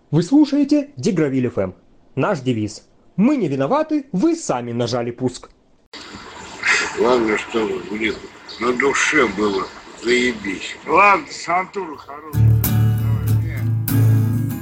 Вы слушаете Дегравиль ФМ. Наш девиз. Мы не виноваты, вы сами нажали пуск. Главное, что, блин, на душе было заебись. Ладно, Сантура хорошая.